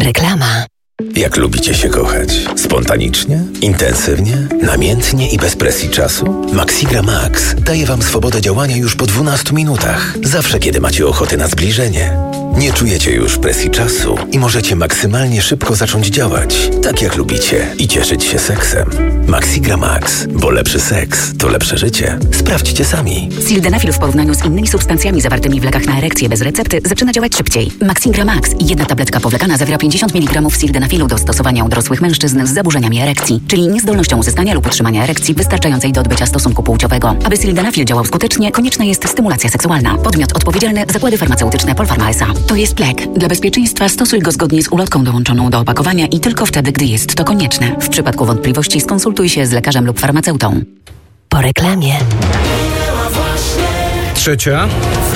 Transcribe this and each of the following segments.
Reklama. Jak lubicie się kochać? Spontanicznie? Intensywnie? Namiętnie i bez presji czasu? Maxigra Max daje Wam swobodę działania już po 12 minutach. Zawsze, kiedy macie ochotę na zbliżenie. Nie czujecie już presji czasu i możecie maksymalnie szybko zacząć działać, tak jak lubicie, i cieszyć się seksem. Maxigra Max, bo lepszy seks to lepsze życie. Sprawdźcie sami. Sildenafil w porównaniu z innymi substancjami zawartymi w lekach na erekcję bez recepty zaczyna działać szybciej. Maxigra Max i jedna tabletka powlekana zawiera 50 mg sildenafilu do stosowania u dorosłych mężczyzn z zaburzeniami erekcji, czyli niezdolnością uzyskania lub utrzymania erekcji wystarczającej do odbycia stosunku płciowego. Aby sildenafil działał skutecznie, konieczna jest stymulacja seksualna. Podmiot odpowiedzialny: Zakłady Farmaceutyczne Polpharma S.A. To jest lek. Dla bezpieczeństwa stosuj go zgodnie z ulotką dołączoną do opakowania i tylko wtedy, gdy jest to konieczne. W przypadku wątpliwości skonsultuj się z lekarzem lub farmaceutą. Po reklamie. 3:00.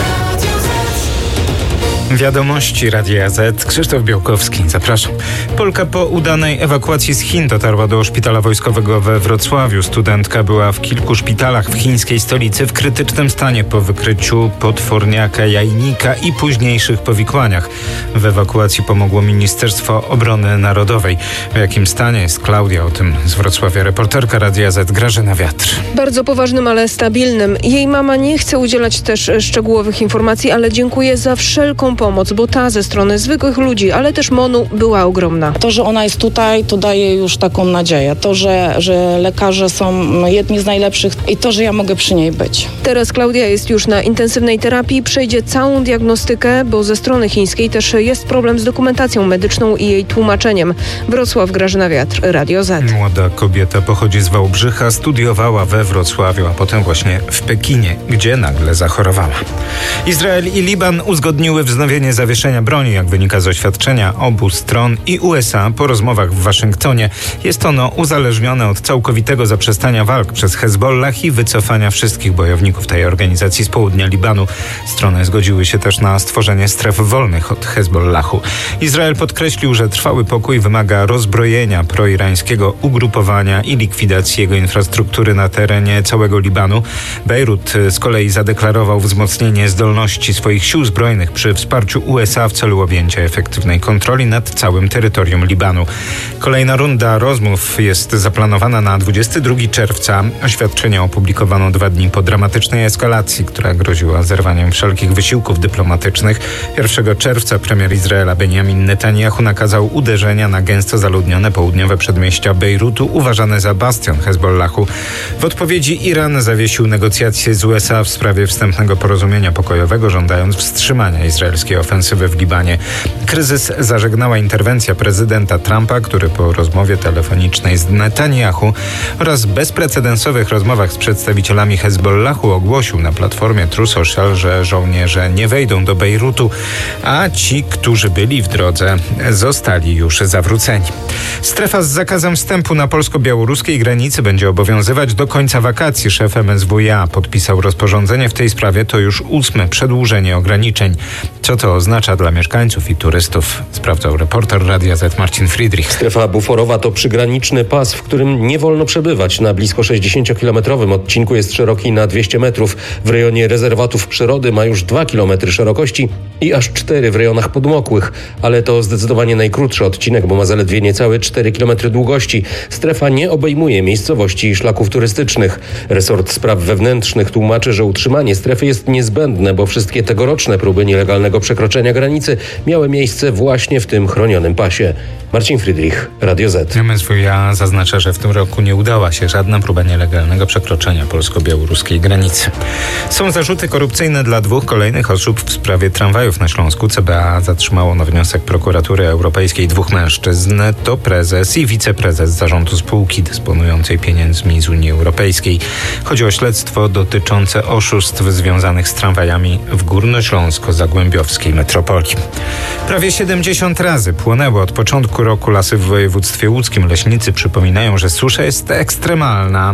Wiadomości Radia Z. Krzysztof Białkowski, zapraszam. Polka po udanej ewakuacji z Chin dotarła do szpitala wojskowego we Wrocławiu. Studentka była w kilku szpitalach w chińskiej stolicy w krytycznym stanie po wykryciu potworniaka jajnika i późniejszych powikłaniach. W ewakuacji pomogło Ministerstwo Obrony Narodowej. W jakim stanie jest Klaudia? O tym z Wrocławia reporterka Radia Z Grażyna Wiatr. Bardzo poważnym, ale stabilnym. Jej mama nie chce udzielać też szczegółowych informacji, ale dziękuję za wszelką pomoc, bo ta ze strony zwykłych ludzi, ale też MON-u była ogromna. To, że ona jest tutaj, to daje już taką nadzieję. To, że lekarze są jedni z najlepszych i to, że ja mogę przy niej być. Teraz Klaudia jest już na intensywnej terapii, przejdzie całą diagnostykę, bo ze strony chińskiej też jest problem z dokumentacją medyczną i jej tłumaczeniem. Wrocław, Grażyna Wiatr, Radio Z. Młoda kobieta pochodzi z Wałbrzycha, studiowała we Wrocławiu, a potem właśnie w Pekinie, gdzie nagle zachorowała. Izrael i Liban uzgodniły wznowienie zawieszenia broni, jak wynika z oświadczenia obu stron i USA po rozmowach w Waszyngtonie. Jest ono uzależnione od całkowitego zaprzestania walk przez Hezbollah i wycofania wszystkich bojowników tej organizacji z południa Libanu. Strony zgodziły się też na stworzenie stref wolnych od Hezbollahu. Izrael podkreślił, że trwały pokój wymaga rozbrojenia proirańskiego ugrupowania i likwidacji jego infrastruktury na terenie całego Libanu. Bejrut z kolei zadeklarował wzmocnienie zdolności swoich sił zbrojnych przy wsparciu USA w celu objęcia efektywnej kontroli nad całym terytorium Libanu. Kolejna runda rozmów jest zaplanowana na 22 czerwca. Oświadczenie opublikowano 2 dni po dramatycznej eskalacji, która groziła zerwaniem wszelkich wysiłków dyplomatycznych. 1 czerwca premier Izraela Benjamin Netanyahu nakazał uderzenia na gęsto zaludnione południowe przedmieścia Bejrutu, uważane za bastion Hezbollahu. W odpowiedzi Iran zawiesił negocjacje z USA w sprawie wstępnego porozumienia pokojowego, żądając wstrzymania izraelskiej ofensywy w Libanie. Kryzys zażegnała interwencja prezydenta Trumpa, który po rozmowie telefonicznej z Netanyahu oraz bezprecedensowych rozmowach z przedstawicielami Hezbollahu ogłosił na platformie True Social, że żołnierze nie wejdą do Bejrutu, a ci, którzy byli w drodze, zostali już zawróceni. Strefa z zakazem wstępu na polsko-białoruskiej granicy będzie obowiązywać do końca wakacji. Szef MSWiA podpisał rozporządzenie w tej sprawie. To już 8. przedłużenie ograniczeń. Co to oznacza dla mieszkańców i turystów? Sprawdzał reporter Radia Z Marcin Friedrich. Strefa buforowa to przygraniczny pas, w którym nie wolno przebywać. Na blisko 60-kilometrowym odcinku jest szeroki na 200 metrów. W rejonie rezerwatów przyrody ma już 2 km szerokości i aż 4 w rejonach podmokłych. Ale to zdecydowanie najkrótszy odcinek, bo ma zaledwie niecałe 4 km długości. Strefa nie obejmuje miejscowości i szlaków turystycznych. Resort Spraw Wewnętrznych tłumaczy, że utrzymanie strefy jest niezbędne, bo wszystkie tegoroczne próby nielegalnego przekroczenia granicy miały miejsce właśnie w tym chronionym pasie. Marcin Friedrich, Radio Z. MSWiA zaznacza, że w tym roku nie udała się żadna próba nielegalnego przekroczenia polsko-białoruskiej granicy. Są zarzuty korupcyjne dla 2 kolejnych osób w sprawie tramwajów na Śląsku. CBA zatrzymało na wniosek prokuratury europejskiej 2 mężczyzn. To prezes i wiceprezes zarządu spółki dysponującej pieniędzmi z Unii Europejskiej. Chodzi o śledztwo dotyczące oszustw związanych z tramwajami w górnośląsko-zagłębiowskiej metropolii. Prawie 70 razy płonęły od początku roku lasy w województwie łódzkim. Leśnicy przypominają, że susza jest ekstremalna,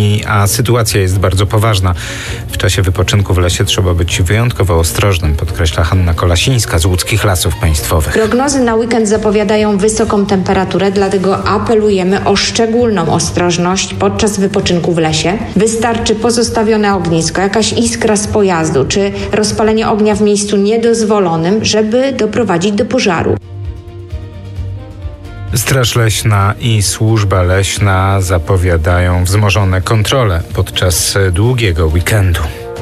a sytuacja jest bardzo poważna. W czasie wypoczynku w lesie trzeba być wyjątkowo ostrożnym, podkreśla Hanna Kolasińska z Łódzkich Lasów Państwowych. Prognozy na weekend zapowiadają wysoką temperaturę, dlatego apelujemy o szczególną ostrożność podczas wypoczynku w lesie. Wystarczy pozostawione ognisko, jakaś iskra z pojazdu czy rozpalenie ognia w miejscu niedozwolonym, żeby doprowadzić do pożaru. Straż Leśna i Służba Leśna zapowiadają wzmożone kontrole podczas długiego weekendu.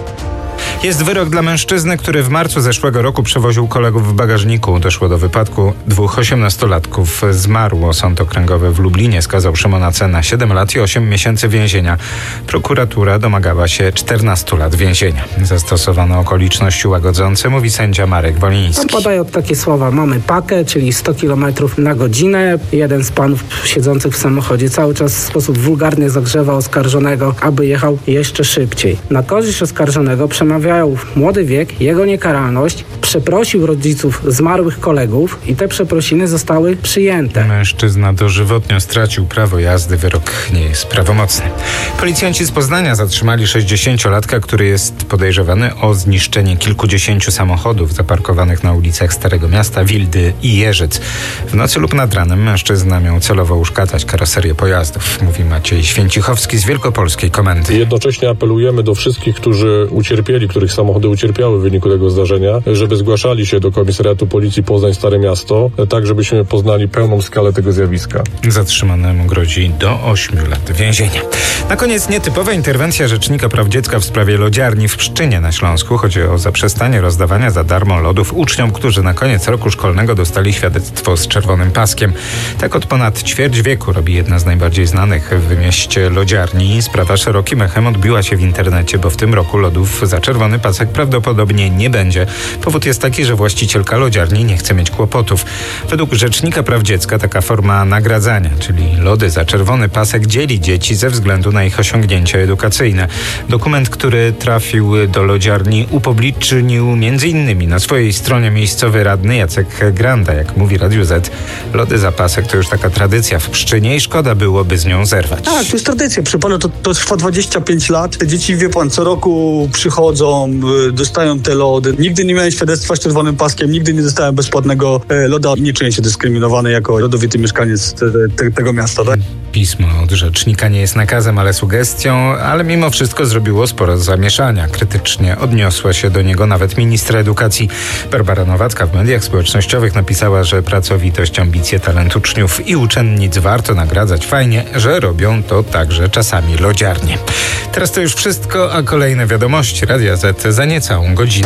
Jest wyrok dla mężczyzny, który w marcu zeszłego roku przewoził kolegów w bagażniku. Doszło do wypadku. 2 18-latków zmarło. Sąd okręgowy w Lublinie skazał Szymona C. na 7 lat i 8 miesięcy więzienia. Prokuratura domagała się 14 lat więzienia. Zastosowano okoliczności łagodzące, mówi sędzia Marek Woliński. Padają takie słowa: mamy pakę, czyli 100 km na godzinę. Jeden z panów siedzących w samochodzie cały czas w sposób wulgarny zagrzewa oskarżonego, aby jechał jeszcze szybciej. Na korzyść oskarżonego przemawiają młody wiek, jego niekaralność, przeprosił rodziców zmarłych kolegów i te przeprosiny zostały przyjęte. Mężczyzna dożywotnio stracił prawo jazdy. Wyrok nie jest prawomocny. Policjanci z Poznania zatrzymali 60-latka, który jest podejrzewany o zniszczenie kilkudziesięciu samochodów zaparkowanych na ulicach Starego Miasta, Wildy i Jeżyc. W nocy lub nad ranem mężczyzna miał celowo uszkadzać karoserię pojazdów, mówi Maciej Święcichowski z Wielkopolskiej Komendy. Jednocześnie apelujemy do wszystkich, którzy ucierpieli, których samochody ucierpiały w wyniku tego zdarzenia, żeby zgłaszali się do Komisariatu Policji Poznań Stare Miasto, tak żebyśmy poznali pełną skalę tego zjawiska. Zatrzymanemu grozi do 8 lat więzienia. Na koniec nietypowa interwencja Rzecznika Praw Dziecka w sprawie lodziarni w Pszczynie na Śląsku. Chodzi o zaprzestanie rozdawania za darmo lodów uczniom, którzy na koniec roku szkolnego dostali świadectwo z czerwonym paskiem. Tak od ponad ćwierć wieku robi jedna z najbardziej znanych w mieście lodziarni. Sprawa szerokim echem odbiła się w internecie, bo w tym roku lodów za czerwony pasek prawdopodobnie nie będzie. Powód jest taki, że właścicielka lodziarni nie chce mieć kłopotów. Według Rzecznika Praw Dziecka taka forma nagradzania, czyli lody za czerwony pasek, dzieli dzieci ze względu na ich osiągnięcia edukacyjne. Dokument, który trafił do lodziarni, upublicznił m.in. na swojej stronie miejscowy radny Jacek Granda. Jak mówi Radiu Z, lody za pasek to już taka tradycja w Pszczynie i szkoda byłoby z nią zerwać. Tak, to jest tradycja. Przy panu to trwa 25 lat. Te dzieci, wie pan, co roku przychodzą, dostają te lody. Nigdy nie miałem świadectwa z czerwonym paskiem, nigdy nie dostałem bezpłatnego loda. Nie czuję się dyskryminowany jako rodowity mieszkaniec tego miasta, tak? Pismo od rzecznika nie jest nakazem, ale sugestią, ale mimo wszystko zrobiło sporo zamieszania. Krytycznie odniosła się do niego nawet ministra edukacji. Barbara Nowacka w mediach społecznościowych napisała, że pracowitość, ambicje, talent uczniów i uczennic warto nagradzać. Fajnie, że robią to także czasami lodziarnie. Teraz to już wszystko, a kolejne wiadomości Radia Z za niecałą godzinę.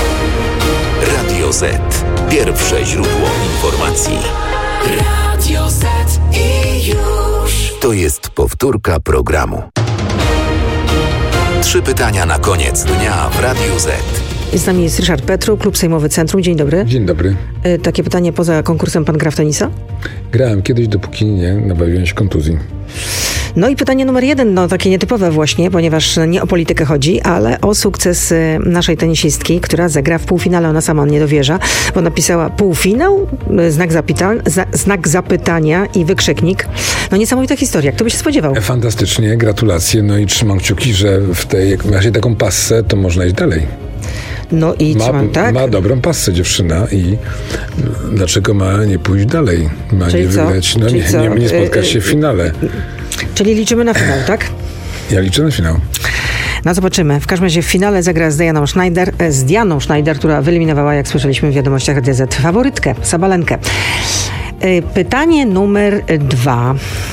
Radio Z. Pierwsze źródło informacji. Radio Z i już. To jest powtórka programu. 3 pytania na koniec dnia w Radiu Z. Z nami jest Ryszard Petru, Klub Sejmowy Centrum. Dzień dobry. Dzień dobry. Takie pytanie poza konkursem. Pan gra w tenisa? Grałem kiedyś, dopóki nie nabawiłem się kontuzji. No i pytanie numer 1, takie nietypowe właśnie, ponieważ nie o politykę chodzi, ale o sukces naszej tenisistki, która zagra w półfinale. Ona sama nie dowierza, bo napisała półfinał, znak zapytania i wykrzyknik. No niesamowita historia. Kto by się spodziewał? Fantastycznie, gratulacje. No i trzymam kciuki, że w tej, jak ma się taką passę, to można iść dalej. No i trzymam, tak? Ma dobrą passę dziewczyna i dlaczego ma nie pójść dalej? Ma Czyli nie wygrać, nie spotkać się w finale. Czyli liczymy na finał, tak? Ja liczę na finał. No zobaczymy. W każdym razie w finale zagra z Dianą Schneider, która wyeliminowała, jak słyszeliśmy w wiadomościach Radia Z, faworytkę, Sabalenkę. Pytanie numer 2.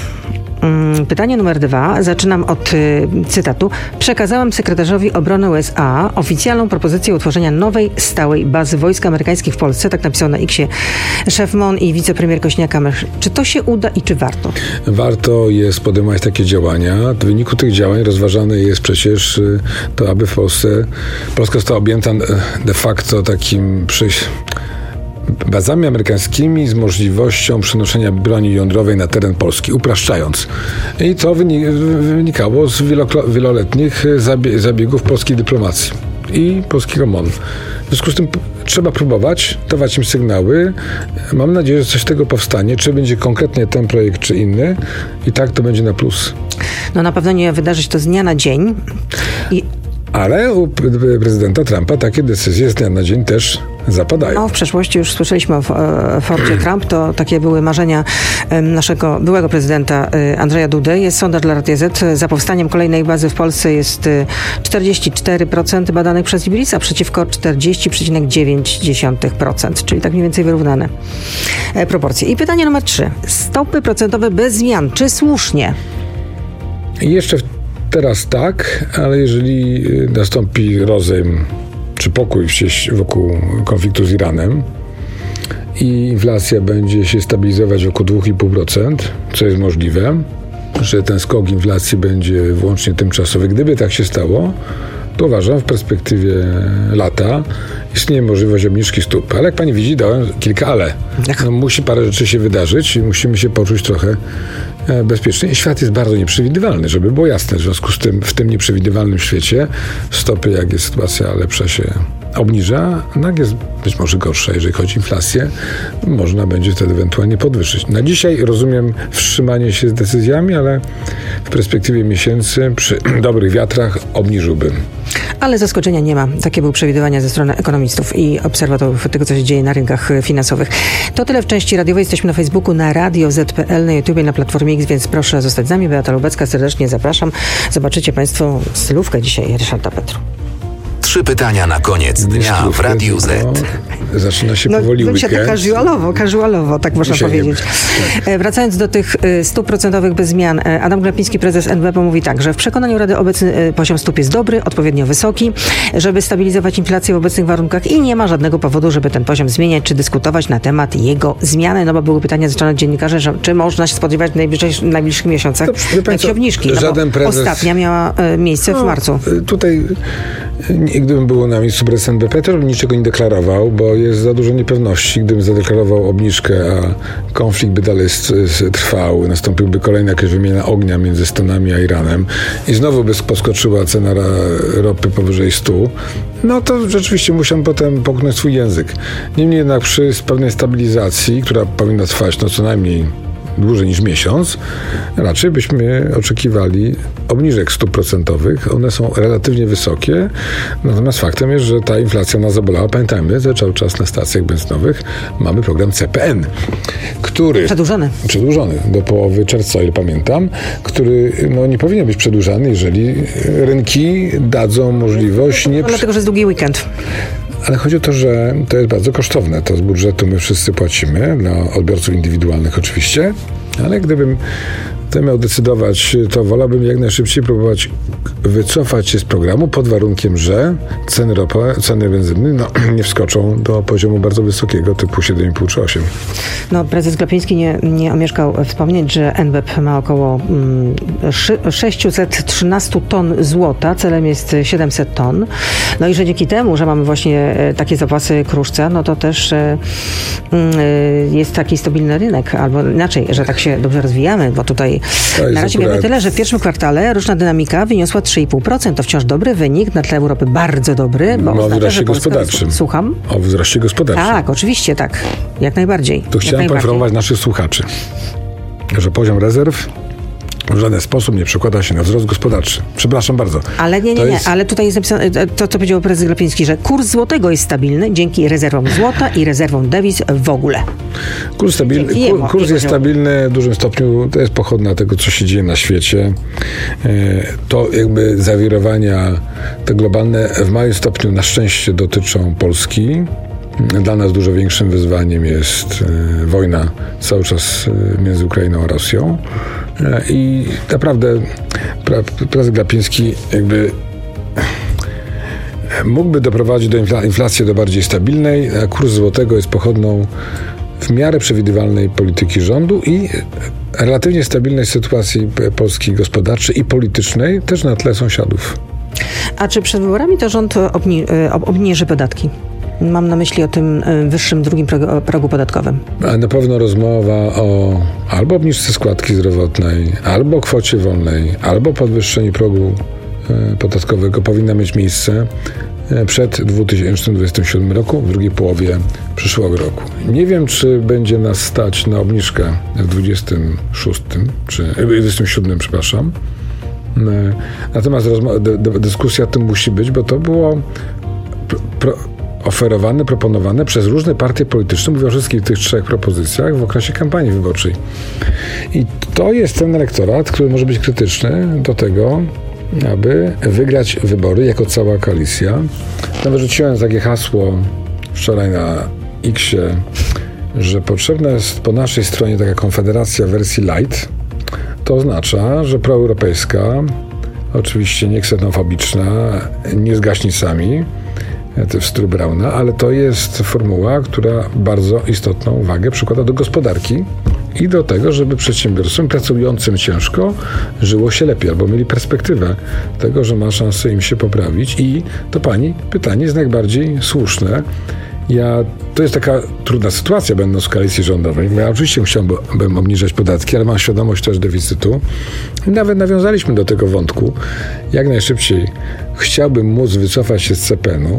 Zaczynam od cytatu. Przekazałem sekretarzowi obrony USA oficjalną propozycję utworzenia nowej, stałej bazy wojsk amerykańskich w Polsce. Tak napisał na X-ie szef MON i wicepremier Kośniak-Kamysz. Czy to się uda i czy warto? Warto jest podejmować takie działania. W wyniku tych działań rozważane jest przecież to, aby w Polska została objęta de facto takim bazami amerykańskimi z możliwością przenoszenia broni jądrowej na teren Polski, upraszczając. I to wynikało z wieloletnich zabiegów polskiej dyplomacji i polskiego MON. W związku z tym trzeba próbować, dawać im sygnały. Mam nadzieję, że coś z tego powstanie. Czy będzie konkretnie ten projekt, czy inny. I tak to będzie na plus. No na pewno nie wydarzy się to z dnia na dzień. Ale u prezydenta Trumpa takie decyzje z dnia na dzień też zapadają. No, w przeszłości już słyszeliśmy o Forcie Trump, to takie były marzenia naszego byłego prezydenta Andrzeja Dudy. Jest sondaż dla Radia Z. Za powstaniem kolejnej bazy w Polsce jest 44% badanych przez Iblisa przeciwko 40,9%, czyli tak mniej więcej wyrównane proporcje. I pytanie numer 3. Stopy procentowe bez zmian. Czy słusznie? I jeszcze teraz tak, ale jeżeli nastąpi rozejm czy pokój wokół konfliktu z Iranem i inflacja będzie się stabilizować wokół 2,5%, co jest możliwe, że ten skok inflacji będzie wyłącznie tymczasowy. Gdyby tak się stało, to uważam, w perspektywie lata istnieje możliwość obniżki stóp. Ale jak pani widzi, dałem kilka ale. No, musi parę rzeczy się wydarzyć i musimy się poczuć trochę bezpiecznie. Świat jest bardzo nieprzewidywalny, żeby było jasne. W związku z tym, w tym nieprzewidywalnym świecie stopy, jak jest sytuacja lepsza, się obniża, a jak jest być może gorsza, jeżeli chodzi o inflację, można będzie wtedy ewentualnie podwyższyć. Na dzisiaj rozumiem wstrzymanie się z decyzjami, ale w perspektywie miesięcy przy dobrych wiatrach obniżyłbym. Ale zaskoczenia nie ma. Takie były przewidywania ze strony ekonomistów i obserwatorów tego, co się dzieje na rynkach finansowych. To tyle w części radiowej. Jesteśmy na Facebooku, na Radio Z.pl, na YouTubie, na Platformie X, więc proszę zostać z nami. Beata Lubecka, serdecznie zapraszam. Zobaczycie Państwo stylówkę dzisiaj Ryszarda Petru. 3 pytania na koniec dnia w Radiu Z. Zaczyna się powoli weekend. Tak casualowo, tak można powiedzieć. Wracając do tych stóp procentowych bez zmian, Adam Glapiński, prezes NBP, mówi tak, że w przekonaniu Rady obecny poziom stóp jest dobry, odpowiednio wysoki, żeby stabilizować inflację w obecnych warunkach i nie ma żadnego powodu, żeby ten poziom zmieniać, czy dyskutować na temat jego zmiany. No bo były pytania ze strony dziennikarzy, że czy można się spodziewać w najbliższych miesiącach jakieś obniżki. Żaden prezes... Ostatnia miała miejsce w marcu. Tutaj gdybym był na miejscu prezesa NBP, to bym niczego nie deklarował, bo jest za dużo niepewności. Gdybym zadeklarował obniżkę, a konflikt by dalej trwał, nastąpiłby kolejna jakaś wymiana ognia między Stanami a Iranem i znowu by poskoczyła cena ropy powyżej 100, no to rzeczywiście musiałem potem połknąć swój język. Niemniej jednak przy pewnej stabilizacji, która powinna trwać co najmniej dłużej niż miesiąc, raczej byśmy oczekiwali obniżek stóp procentowych. One są relatywnie wysokie, natomiast faktem jest, że ta inflacja nas zabolała. Pamiętajmy, że cały czas na stacjach benzynowych mamy program CPN, który... Przedłużony do połowy czerwca, ile pamiętam, który nie powinien być przedłużany, jeżeli rynki dadzą możliwość... Dlatego, że jest długi weekend. Ale chodzi o to, że to jest bardzo kosztowne. To z budżetu my wszyscy płacimy, dla odbiorców indywidualnych oczywiście, ale gdybym miał decydować, to wolałbym jak najszybciej próbować wycofać się z programu pod warunkiem, że ceny benzyny nie wskoczą do poziomu bardzo wysokiego, typu 7,5 czy 8. No, prezes Glapiński nie omieszkał wspomnieć, że NBP ma około 613 ton złota, celem jest 700 ton. No i że dzięki temu, że mamy właśnie takie zapasy kruszca, no to też jest taki stabilny rynek, albo inaczej, że tak się dobrze rozwijamy, bo tutaj na razie wiemy tyle, że w pierwszym kwartale roczna dynamika wyniosła 3,5%. To wciąż dobry wynik, na tle Europy bardzo dobry. Bo o wzroście gospodarczym. Słucham? O wzroście gospodarczym. Tak, oczywiście, tak. Jak najbardziej. To chciałem poinformować naszych słuchaczy, że poziom rezerw w żaden sposób nie przekłada się na wzrost gospodarczy. Przepraszam bardzo. Ale nie. Ale tutaj jest napisane to, co powiedział prezes Glapiński, że kurs złotego jest stabilny dzięki rezerwom złota i rezerwom dewiz w ogóle. Kurs jest stabilny w dużym stopniu. To jest pochodna tego, co się dzieje na świecie. To jakby zawirowania te globalne w małym stopniu na szczęście dotyczą Polski. Dla nas dużo większym wyzwaniem jest wojna cały czas między Ukrainą a Rosją. I naprawdę prezes Glapiński jakby mógłby doprowadzić do inflacji do bardziej stabilnej, a kurs złotego jest pochodną w miarę przewidywalnej polityki rządu i relatywnie stabilnej sytuacji Polski gospodarczej i politycznej, też na tle sąsiadów. A czy przed wyborami to rząd obniży podatki? Mam na myśli o tym wyższym drugim progu podatkowym. A na pewno rozmowa o albo obniżce składki zdrowotnej, albo kwocie wolnej, albo podwyższeniu progu podatkowego powinna mieć miejsce przed 2027 roku, w drugiej połowie przyszłego roku. Nie wiem, czy będzie nas stać na obniżkę w 26 czy 27, przepraszam. Natomiast dyskusja o tym musi być, bo to było oferowane, proponowane przez różne partie polityczne, mówię o wszystkich tych 3 propozycjach w okresie kampanii wyborczej. I to jest ten elektorat, który może być krytyczny do tego, aby wygrać wybory jako cała koalicja. Nawet rzuciłem takie hasło wczoraj na X-ie, że potrzebna jest po naszej stronie taka konfederacja w wersji light. To oznacza, że proeuropejska, oczywiście nie ksenofobiczna, nie z gaśnicami, w stylu Brauna, ale to jest formuła, która bardzo istotną wagę przykłada do gospodarki i do tego, żeby przedsiębiorcom pracującym ciężko żyło się lepiej, albo mieli perspektywę tego, że ma szansę im się poprawić. I to pani pytanie jest najbardziej słuszne. To jest taka trudna sytuacja, będąc w koalicji rządowej. Ja oczywiście chciałbym obniżać podatki, ale mam świadomość też deficytu. I nawet nawiązaliśmy do tego wątku. Jak najszybciej chciałbym móc wycofać się z CPN-u,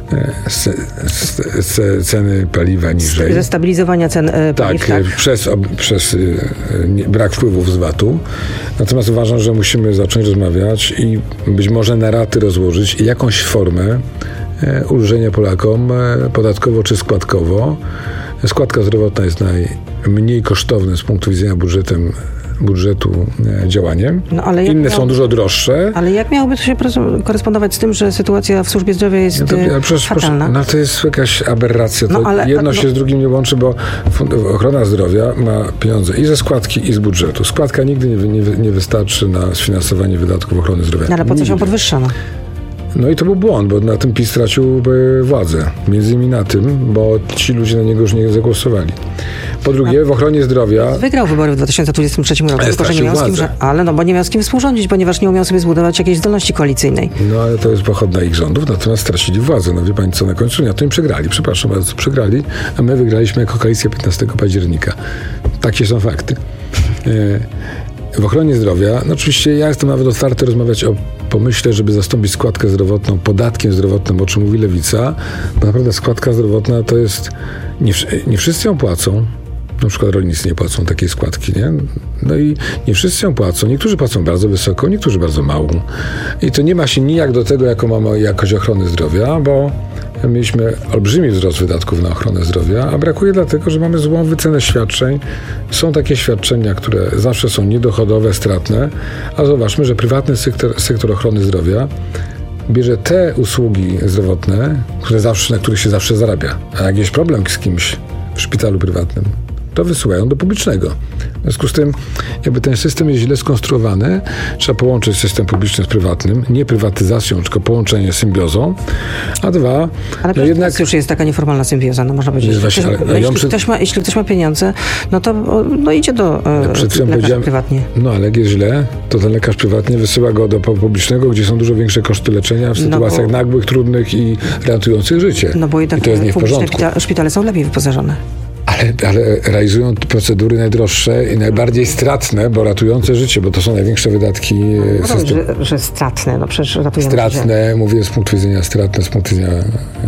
z ceny paliwa niżej. Ze stabilizowania cen paliw, tak? Przez brak wpływów z VAT-u. Natomiast uważam, że musimy zacząć rozmawiać i być może na raty rozłożyć jakąś formę ulżenia Polakom podatkowo czy składkowo. Składka zdrowotna jest najmniej kosztownym z punktu widzenia budżetu działaniem. No, ale inne są dużo droższe. Ale jak miałoby to się korespondować z tym, że sytuacja w służbie zdrowia jest fatalna? To jest jakaś aberracja. Jedno się z drugim nie łączy, bo ochrona zdrowia ma pieniądze i ze składki, i z budżetu. Składka nigdy nie wystarczy na sfinansowanie wydatków ochrony zdrowia. No, ale po co się podwyższono? No i to był błąd, bo na tym PiS stracił władzę. Między innymi na tym, bo ci ludzie na niego już nie zagłosowali. Po drugie, w ochronie zdrowia... Wygrał wybory w 2023 roku, tylko że nie miał z kim, bo nie miał z kim współrządzić, ponieważ nie umiał sobie zbudować jakiejś zdolności koalicyjnej. No ale to jest pochodna ich rządów, natomiast stracili władzę. No wie pani co, na końcu nie, to im przegrali. Przepraszam bardzo, przegrali, a my wygraliśmy jako koalicja 15 października. Takie są fakty. W ochronie zdrowia, no oczywiście ja jestem nawet otwarty rozmawiać o pomyśle, żeby zastąpić składkę zdrowotną podatkiem zdrowotnym, o czym mówi Lewica, bo naprawdę składka zdrowotna to jest... Nie wszyscy ją płacą. Na przykład rolnicy nie płacą takiej składki, nie? No i nie wszyscy ją płacą. Niektórzy płacą bardzo wysoko, niektórzy bardzo mało. I to nie ma się nijak do tego, jaką mamy jakość ochrony zdrowia, bo mieliśmy olbrzymi wzrost wydatków na ochronę zdrowia, a brakuje dlatego, że mamy złą wycenę świadczeń. Są takie świadczenia, które zawsze są niedochodowe, stratne, a zobaczmy, że prywatny sektor ochrony zdrowia bierze te usługi zdrowotne, na których się zawsze zarabia. A jak jest problem z kimś w szpitalu prywatnym, to wysyłają do publicznego. W związku z tym, jakby ten system jest źle skonstruowany, trzeba połączyć system publiczny z prywatnym, nie prywatyzacją, tylko połączenie symbiozą, a dwa... Ale no jednak już jest taka nieformalna symbioza, no można powiedzieć. Jeśli ktoś ma pieniądze, no to idzie do lekarza prywatnie. No ale jak jest źle, to ten lekarz prywatnie wysyła go do publicznego, gdzie są dużo większe koszty leczenia w sytuacjach nagłych, trudnych i ratujących życie. No bo jednak to jest nie w porządku. Szpitale są lepiej wyposażone. Ale realizują procedury najdroższe i najbardziej stratne, bo ratujące życie, bo to są największe wydatki systemu. Że stratne, no przecież ratują stratne, życie. Mówię z punktu widzenia stratne, z punktu widzenia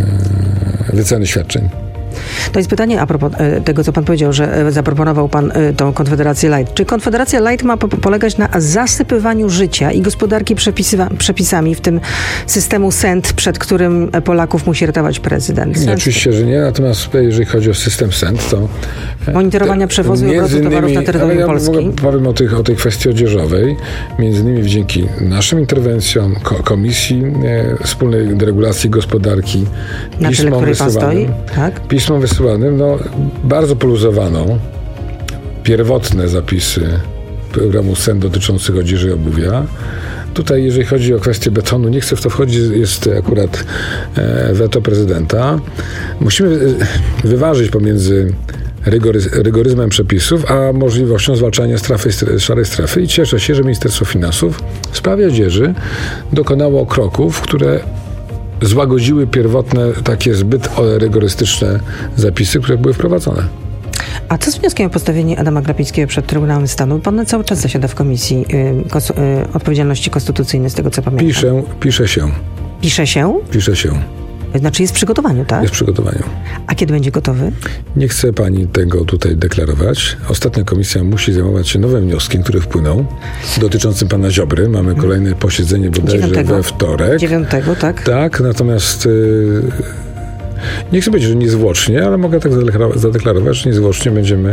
wyceny świadczeń. To jest pytanie a propos tego, co pan powiedział, że zaproponował pan tą Konfederację Light. Czy Konfederacja Light ma polegać na zasypywaniu życia i gospodarki przepisami, w tym systemu SENT, przed którym Polaków musi ratować prezydent? Nie, oczywiście, że nie. Natomiast jeżeli chodzi o system SENT, to... Monitorowania przewozu i obrotu towarów na terytorium Polski. Powiem o tej kwestii odzieżowej. Między innymi dzięki naszym interwencjom, Komisji Wspólnej Deregulacji Gospodarki, na czele której pan stoi? Tak? Pismom wysyłanym, bardzo poluzowano pierwotne zapisy programu SENT dotyczących odzieży i obuwia. Tutaj, jeżeli chodzi o kwestię betonu, nie chcę w to wchodzić, jest akurat weto prezydenta. Musimy wyważyć pomiędzy rygoryzmem przepisów, a możliwością zwalczania szarej strefy i cieszę się, że Ministerstwo Finansów w sprawie odzieży dokonało kroków, które złagodziły pierwotne, takie zbyt rygorystyczne zapisy, które były wprowadzone. A co z wnioskiem o postawienie Adama Glapińskiego przed Trybunałem Stanu? Pan cały czas zasiada w Komisji Odpowiedzialności Konstytucyjnej, z tego co pamiętam. Pisze się. Pisze się? Pisze się. Znaczy jest w przygotowaniu, tak? Jest w przygotowaniu. A kiedy będzie gotowy? Nie chcę pani tego tutaj deklarować. Ostatnia komisja musi zajmować się nowym wnioskiem, który wpłynął, dotyczącym pana Ziobry. Mamy kolejne posiedzenie bodajże we wtorek. 9, tak? Tak, natomiast nie chcę powiedzieć, że niezwłocznie, ale mogę tak zadeklarować, że niezwłocznie będziemy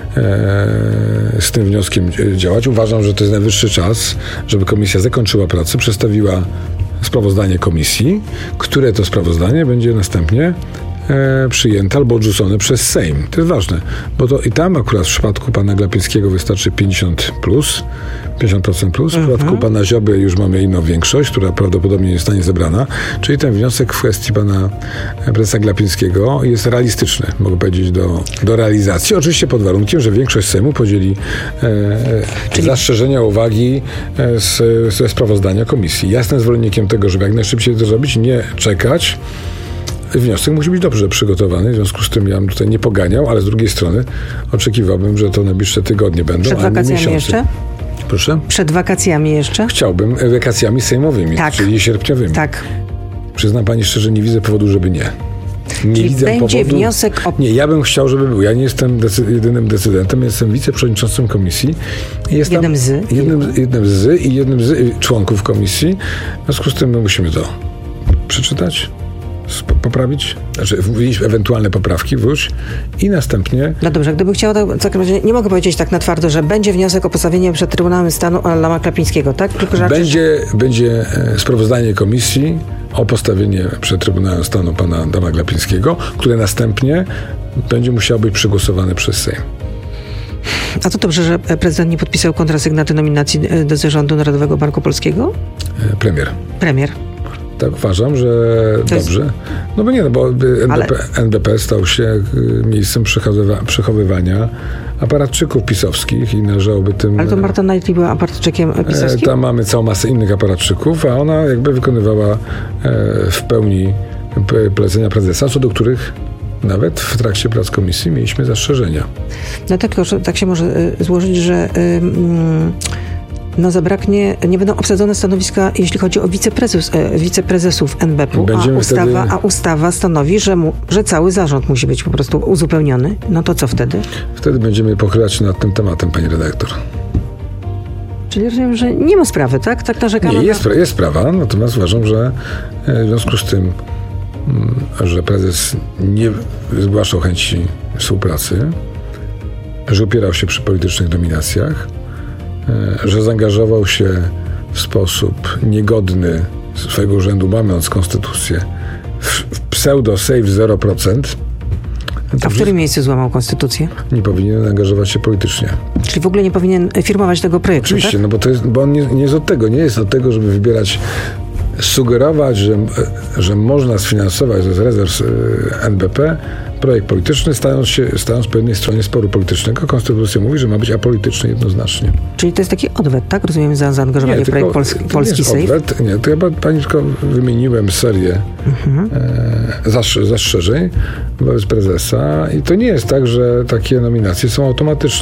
z tym wnioskiem działać. Uważam, że to jest najwyższy czas, żeby komisja zakończyła pracę, przedstawiła sprawozdanie komisji, które to sprawozdanie będzie następnie przyjęte albo odrzucone przez Sejm. To jest ważne, bo to i tam akurat w przypadku pana Glapińskiego wystarczy 50% plus. W przypadku pana Ziobry już mamy inną większość, która prawdopodobnie nie zostanie zebrana. Czyli ten wniosek w kwestii pana prezesa Glapińskiego jest realistyczny, mogę powiedzieć, do realizacji. Oczywiście pod warunkiem, że większość Sejmu podzieli zastrzeżenia, uwagi ze sprawozdania komisji. Jasnym zwolennikiem tego, żeby jak najszybciej to zrobić, nie czekać. Wniosek musi być dobrze przygotowany, w związku z tym ja bym tutaj nie poganiał, ale z drugiej strony oczekiwałbym, że to najbliższe tygodnie będą, Przed wakacjami jeszcze? Proszę? Przed wakacjami jeszcze? Chciałbym wakacjami sejmowymi, czyli sierpniowymi. Tak. Przyznam pani szczerze, nie widzę powodu, żeby nie. Nie widzę będzie powodu. Wniosek o... Nie, ja bym chciał, żeby był. Ja nie jestem jedynym decydentem, jestem wiceprzewodniczącym komisji. Jednym z członków komisji. W związku z tym my musimy to przeczytać, poprawić, ewentualne poprawki wróć i następnie... No dobrze, gdybym chciała, to w takim razie nie mogę powiedzieć tak na twardo, że będzie wniosek o postawienie przed Trybunałem Stanu Adama Glapińskiego, tak? Tylko, że będzie sprawozdanie komisji o postawienie przed Trybunałem Stanu pana Adama Glapińskiego, które następnie będzie musiało być przegłosowane przez Sejm. A to dobrze, że prezydent nie podpisał kontrasygnaty nominacji do Zarządu Narodowego Banku Polskiego? Premier. Tak, uważam, że dobrze. No bo nie, bo NBP stał się miejscem przechowywania aparatczyków pisowskich i należałoby tym... Ale to Marta Knightley była aparatczykiem pisowskim? Tam mamy całą masę innych aparatczyków, a ona jakby wykonywała w pełni polecenia prezesa, co do których nawet w trakcie prac komisji mieliśmy zastrzeżenia. No tak, tylko że tak się może złożyć, że... nie będą obsadzone stanowiska, jeśli chodzi o wiceprezesów NBP-u, a ustawa stanowi, że cały zarząd musi być po prostu uzupełniony. No to co wtedy? Wtedy będziemy pochylać się nad tym tematem, pani redaktor. Czyli rozumiem, że nie ma sprawy, tak? Tak narzekamy. Nie, jest sprawa, natomiast uważam, że w związku z tym, że prezes nie zgłaszał chęci współpracy, że upierał się przy politycznych dominacjach, że zaangażował się w sposób niegodny swojego urzędu, mając konstytucję, w pseudo-safe 0%. A w którym miejscu złamał konstytucję? Nie powinien angażować się politycznie. Czyli w ogóle nie powinien firmować tego projektu, oczywiście, tak? No bo on nie jest od tego. Nie jest od tego, żeby wybierać, sugerować, że można sfinansować z rezerw NBP projekt polityczny, stając po jednej stronie sporu politycznego. Konstytucja mówi, że ma być apolityczny jednoznacznie. Czyli to jest taki odwet, tak? Rozumiem, za zaangażowanie w projekt Polski Safe? Odwet. Nie, to ja pani tylko wymieniłem serię zastrzeżeń wobec prezesa i to nie jest tak, że takie nominacje są automatyczne.